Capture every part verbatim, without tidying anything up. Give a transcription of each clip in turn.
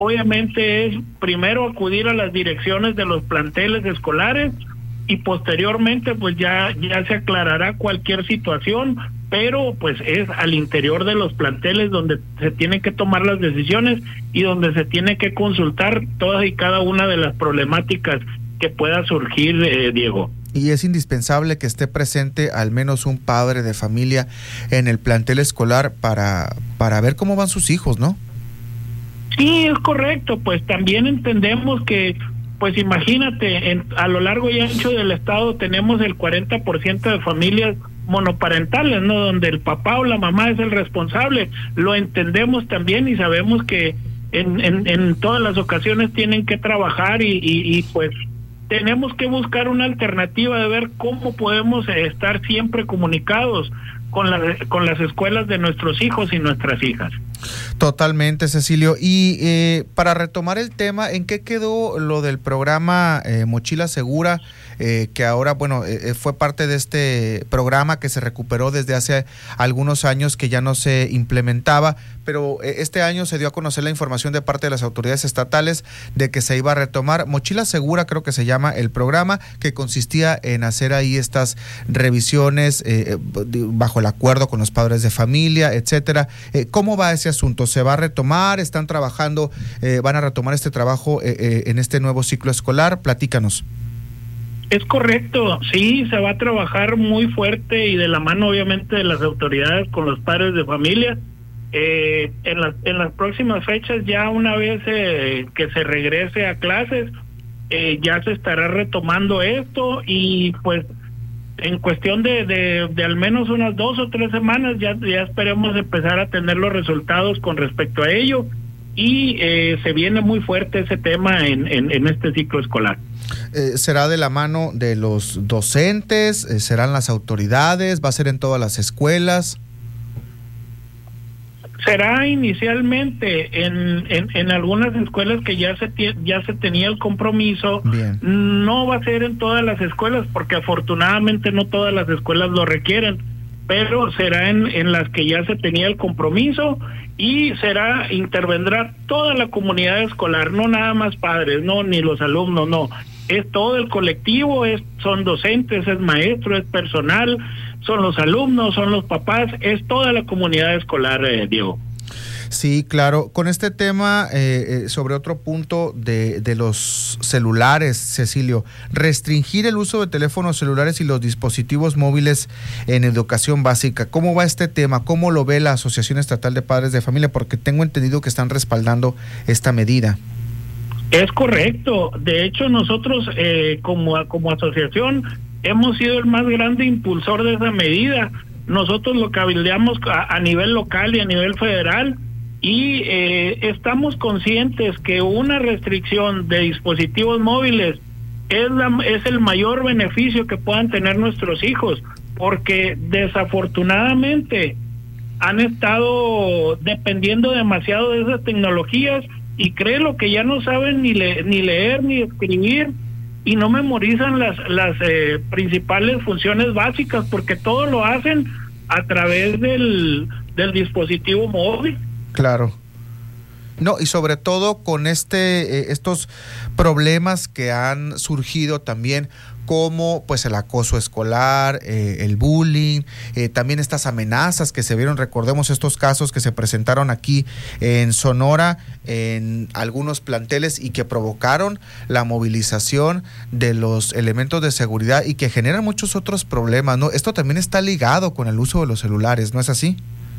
obviamente es primero acudir a las direcciones de los planteles escolares y posteriormente pues ya, ya se aclarará cualquier situación, pero pues es al interior de los planteles donde se tienen que tomar las decisiones y donde se tiene que consultar todas y cada una de las problemáticas que pueda surgir, eh, Diego. Y es indispensable que esté presente al menos un padre de familia en el plantel escolar para, para ver cómo van sus hijos, ¿no? Sí, es correcto, pues también entendemos que, pues imagínate, en, a lo largo y ancho del estado tenemos el cuarenta por ciento de familias monoparentales, ¿no? Donde el papá o la mamá es el responsable. Lo entendemos también y sabemos que en, en, en todas las ocasiones tienen que trabajar y, y, y pues tenemos que buscar una alternativa de ver cómo podemos estar siempre comunicados con la, con las escuelas de nuestros hijos y nuestras hijas. Totalmente, Cecilio. Y eh, para retomar el tema, ¿en qué quedó lo del programa eh, Mochila Segura? Eh, que ahora, bueno, eh, fue parte de este programa que se recuperó desde hace algunos años, que ya no se implementaba, pero eh, este año se dio a conocer la información de parte de las autoridades estatales de que se iba a retomar. Mochila Segura creo que se llama el programa, que consistía en hacer ahí estas revisiones eh, bajo el acuerdo con los padres de familia, etcétera. Eh, ¿Cómo va ese asunto? ¿Se va a retomar? ¿Están trabajando? Eh, ¿Van a retomar este trabajo eh, eh, en este nuevo ciclo escolar? Platícanos. Es correcto, sí, se va a trabajar muy fuerte y de la mano obviamente de las autoridades con los padres de familia. Eh, en, las, en las próximas fechas, ya una vez eh, que se regrese a clases, eh, ya se estará retomando esto y pues en cuestión de, de, de al menos unas dos o tres semanas ya, ya esperemos empezar a tener los resultados con respecto a ello y eh, se viene muy fuerte ese tema en, en, en este ciclo escolar. Eh, ¿Será de la mano de los docentes? Eh, ¿Serán las autoridades? ¿Va a ser en todas las escuelas? Será inicialmente en, en, en algunas escuelas que ya se ya se tenía el compromiso. Bien. No va a ser en todas las escuelas porque afortunadamente no todas las escuelas lo requieren, pero será en, en las que ya se tenía el compromiso y será, intervendrá toda la comunidad escolar, no nada más padres, no, ni los alumnos, no. Es todo el colectivo, es, son docentes, es maestro, es personal, son los alumnos, son los papás, es toda la comunidad escolar, eh, Diego. Sí, claro. Con este tema, eh, eh, sobre otro punto de, de los celulares, Cecilio, restringir el uso de teléfonos celulares y los dispositivos móviles en educación básica. ¿Cómo va este tema? ¿Cómo lo ve la Asociación Estatal de Padres de Familia? Porque tengo entendido que están respaldando esta medida. Es correcto. De hecho, nosotros eh, como, como asociación hemos sido el más grande impulsor de esa medida. Nosotros lo cabildeamos a, a nivel local y a nivel federal y eh, estamos conscientes que una restricción de dispositivos móviles es, la, es el mayor beneficio que puedan tener nuestros hijos, porque desafortunadamente han estado dependiendo demasiado de esas tecnologías y créelo que ya no saben ni, le, ni leer ni escribir y no memorizan las, las eh, principales funciones básicas porque todo lo hacen a través del, del dispositivo móvil. Claro. No, y sobre todo con este eh, estos problemas que han surgido también, como pues el acoso escolar, eh, el bullying, eh, también estas amenazas que se vieron, recordemos estos casos que se presentaron aquí en Sonora, en algunos planteles y que provocaron la movilización de los elementos de seguridad y que generan muchos otros problemas, ¿no? Esto también está ligado con el uso de los celulares, ¿no es así?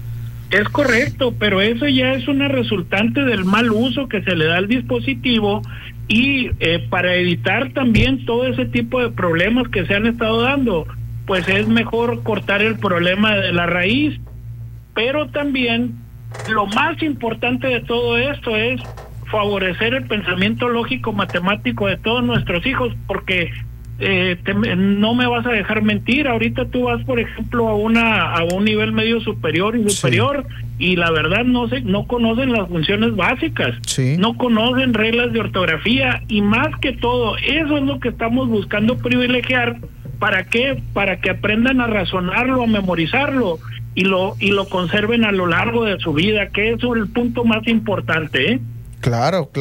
Es correcto, pero eso ya es una resultante del mal uso que se le da al dispositivo y eh, para evitar también todo ese tipo de problemas que se han estado dando, pues es mejor cortar el problema de la raíz, pero también lo más importante de todo esto es favorecer el pensamiento lógico matemático de todos nuestros hijos, porque Eh, te, no me vas a dejar mentir, ahorita tú vas por ejemplo a una a un nivel medio superior y superior sí. y la verdad no se, no conocen las funciones básicas, sí. no conocen reglas de ortografía y más que todo, eso es lo que estamos buscando privilegiar. ¿Para qué? Para que aprendan a razonarlo, a memorizarlo y lo y lo conserven a lo largo de su vida, que eso es el punto más importante, ¿eh? Claro, claro.